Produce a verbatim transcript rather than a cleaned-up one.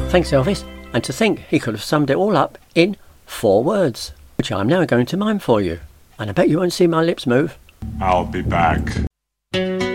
Thanks, Elvis. And to think he could have summed it all up in four words, which I'm now going to mime for you. And I bet you won't see my lips move. I'll be back.